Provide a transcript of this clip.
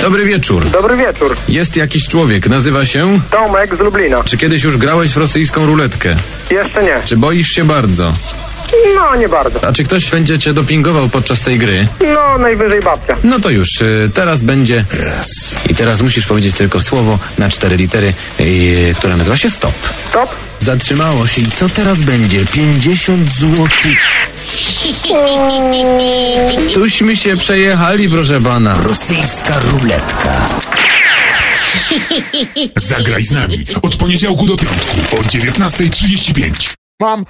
Dobry wieczór. Dobry wieczór. Jest jakiś człowiek, nazywa się... Tomek z Lublina. Czy kiedyś już grałeś w rosyjską ruletkę? Jeszcze nie. Czy boisz się bardzo? No, nie bardzo. A czy ktoś będzie cię dopingował podczas tej gry? No, najwyżej babcia. No to już, teraz będzie raz. I teraz musisz powiedzieć tylko słowo na 4 litery, które nazywa się stop. Stop. Zatrzymało się i co teraz będzie? 50 złotych. Tuśmy się przejechali, proszę pana. Rosyjska ruletka. Zagraj z nami od poniedziałku do piątku o 19:35. Mam